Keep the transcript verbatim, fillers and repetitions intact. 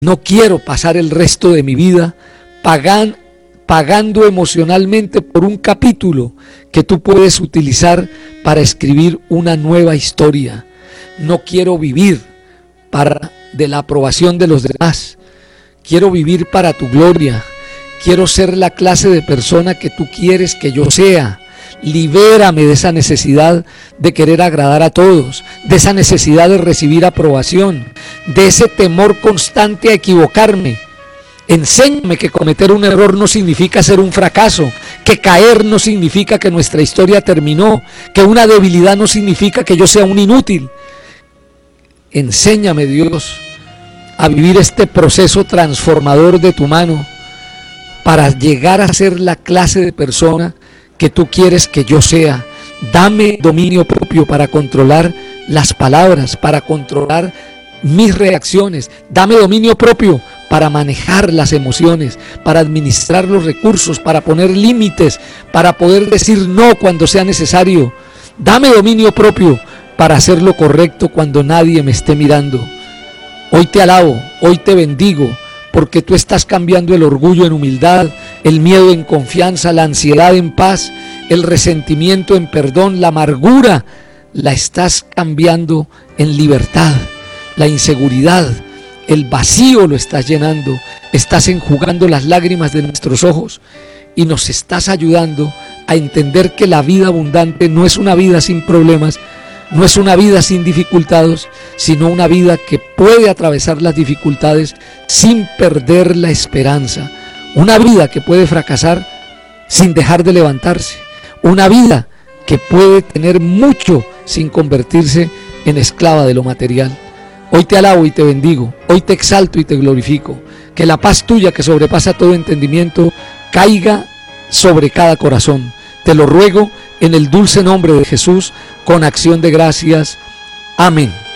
No quiero pasar el resto de mi vida pagan, pagando emocionalmente por un capítulo que tú puedes utilizar para escribir una nueva historia. No quiero vivir para de la aprobación de los demás. Quiero vivir para tu gloria. Quiero ser la clase de persona que tú quieres que yo sea. Libérame de esa necesidad de querer agradar a todos, de esa necesidad de recibir aprobación, de ese temor constante a equivocarme. Enséñame que cometer un error no significa ser un fracaso, que caer no significa que nuestra historia terminó, que una debilidad no significa que yo sea un inútil. Enséñame, Dios, a vivir este proceso transformador de tu mano para llegar a ser la clase de persona que tú quieres que yo sea. Dame dominio propio para controlar las palabras, para controlar mis reacciones. Dame dominio propio para manejar las emociones, para administrar los recursos, para poner límites, para poder decir no cuando sea necesario. Dame dominio propio para hacer lo correcto cuando nadie me esté mirando. Hoy te alabo, hoy te bendigo, porque tú estás cambiando el orgullo en humildad, el miedo en confianza, la ansiedad en paz, el resentimiento en perdón, la amargura la estás cambiando en libertad, la inseguridad, el vacío lo estás llenando, estás enjugando las lágrimas de nuestros ojos y nos estás ayudando a entender que la vida abundante no es una vida sin problemas, no es una vida sin dificultades, sino una vida que puede atravesar las dificultades sin perder la esperanza. Una vida que puede fracasar sin dejar de levantarse. Una vida que puede tener mucho sin convertirse en esclava de lo material. Hoy te alabo y te bendigo. Hoy te exalto y te glorifico. Que la paz tuya, que sobrepasa todo entendimiento, caiga sobre cada corazón. Te lo ruego en el dulce nombre de Jesús, con acción de gracias. Amén.